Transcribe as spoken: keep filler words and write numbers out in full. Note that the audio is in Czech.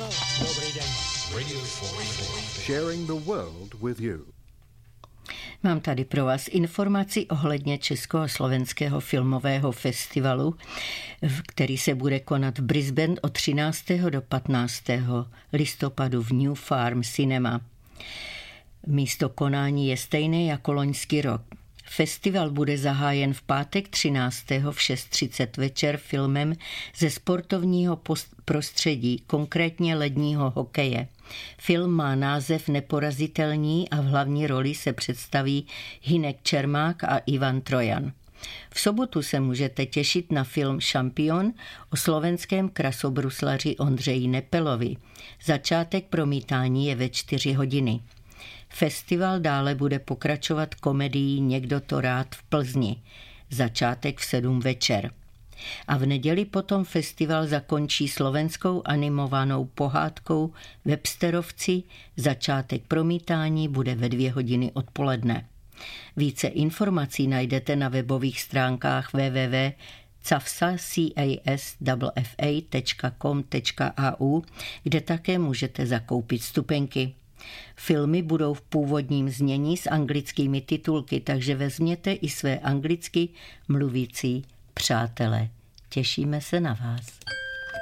Dobrý den. Sharing the world with you. Mám tady pro vás informaci ohledně Československého filmového festivalu, který se bude konat v Brisbane od třináctého do patnáctého listopadu v New Farm Cinema. Místo konání je stejné jako loňský rok. Festival bude zahájen v pátek třináctého v šest třicet večer filmem ze sportovního prostředí, konkrétně ledního hokeje. Film má název Neporazitelní a v hlavní roli se představí Hynek Čermák a Ivan Trojan. V sobotu se můžete těšit na film Šampion o slovenském krasobruslaři Ondřeji Nepelovi. Začátek promítání je ve čtyři hodiny. Festival dále bude pokračovat komedií Někdo to rád v Plzni. Začátek v sedm večer. A v neděli potom festival zakončí slovenskou animovanou pohádkou Websterovci. Začátek promítání bude ve dvě hodiny odpoledne. Více informací najdete na webových stránkách w w w tečka com tečka a u, kde také můžete zakoupit vstupenky. Filmy budou v původním znění s anglickými titulky, takže vezměte i své anglicky mluvící přátele. Těšíme se na vás.